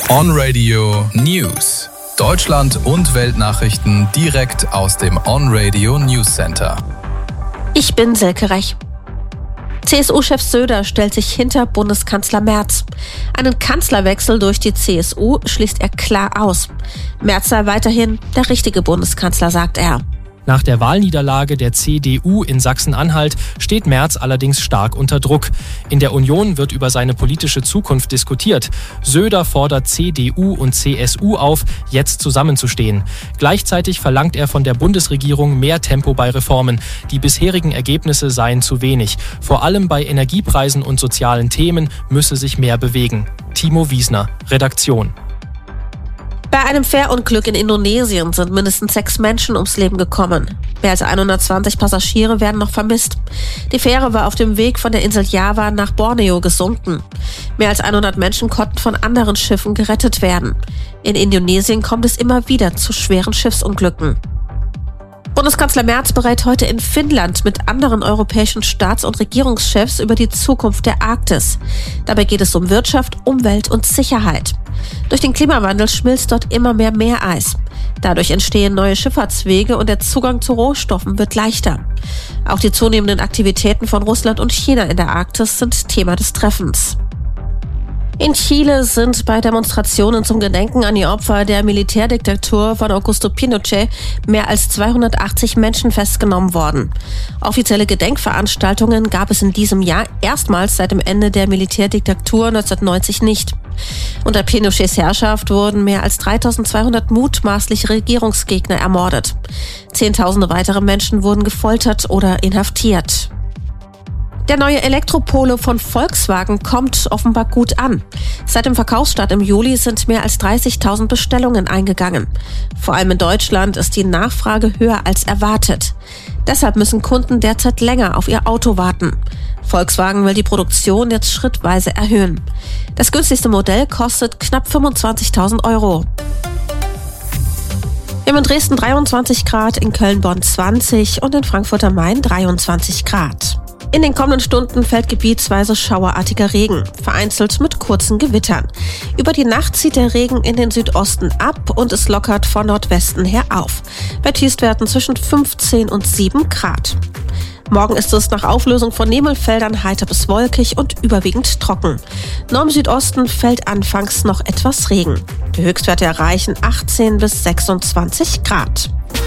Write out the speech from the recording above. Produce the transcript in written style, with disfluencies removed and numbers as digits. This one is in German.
On-Radio News. Deutschland und Weltnachrichten direkt aus dem On-Radio News Center. Ich bin Silke Rech. CSU-Chef Söder stellt sich hinter Bundeskanzler Merz. Einen Kanzlerwechsel durch die CSU schließt er klar aus. Merz sei weiterhin der richtige Bundeskanzler, sagt er. Nach der Wahlniederlage der CDU in Sachsen-Anhalt steht Merz allerdings stark unter Druck. In der Union wird über seine politische Zukunft diskutiert. Söder fordert CDU und CSU auf, jetzt zusammenzustehen. Gleichzeitig verlangt er von der Bundesregierung mehr Tempo bei Reformen. Die bisherigen Ergebnisse seien zu wenig. Vor allem bei Energiepreisen und sozialen Themen müsse sich mehr bewegen. Timo Wiesner, Redaktion. Bei einem Fährunglück in Indonesien sind mindestens 6 Menschen ums Leben gekommen. Mehr als 120 Passagiere werden noch vermisst. Die Fähre war auf dem Weg von der Insel Java nach Borneo gesunken. Mehr als 100 Menschen konnten von anderen Schiffen gerettet werden. In Indonesien kommt es immer wieder zu schweren Schiffsunglücken. Bundeskanzler Merz berät heute in Finnland mit anderen europäischen Staats- und Regierungschefs über die Zukunft der Arktis. Dabei geht es um Wirtschaft, Umwelt und Sicherheit. Durch den Klimawandel schmilzt dort immer mehr Meereis. Dadurch entstehen neue Schifffahrtswege und der Zugang zu Rohstoffen wird leichter. Auch die zunehmenden Aktivitäten von Russland und China in der Arktis sind Thema des Treffens. In Chile sind bei Demonstrationen zum Gedenken an die Opfer der Militärdiktatur von Augusto Pinochet mehr als 280 Menschen festgenommen worden. Offizielle Gedenkveranstaltungen gab es in diesem Jahr erstmals seit dem Ende der Militärdiktatur 1990 nicht. Unter Pinochets Herrschaft wurden mehr als 3200 mutmaßliche Regierungsgegner ermordet. Zehntausende weitere Menschen wurden gefoltert oder inhaftiert. Der neue Elektropolo von Volkswagen kommt offenbar gut an. Seit dem Verkaufsstart im Juli sind mehr als 30.000 Bestellungen eingegangen. Vor allem in Deutschland ist die Nachfrage höher als erwartet. Deshalb müssen Kunden derzeit länger auf ihr Auto warten. Volkswagen will die Produktion jetzt schrittweise erhöhen. Das günstigste Modell kostet knapp 25.000 €. Wir haben in Dresden 23 Grad, in Köln-Bonn 20 und in Frankfurt am Main 23 Grad. In den kommenden Stunden fällt gebietsweise schauerartiger Regen, vereinzelt mit kurzen Gewittern. Über die Nacht zieht der Regen in den Südosten ab und es lockert von Nordwesten her auf. Bei Tiefstwerten zwischen 15 und 7 Grad. Morgen ist es nach Auflösung von Nebelfeldern heiter bis wolkig und überwiegend trocken. Nur im Südosten fällt anfangs noch etwas Regen. Die Höchstwerte erreichen 18 bis 26 Grad.